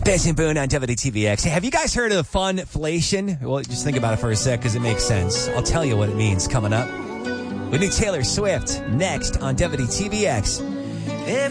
Benson Boone on WTVX. Hey, have you guys heard of funflation? Well, just think about it for a sec because it makes sense. I'll tell you what it means coming up. We need Taylor Swift next on WTVX.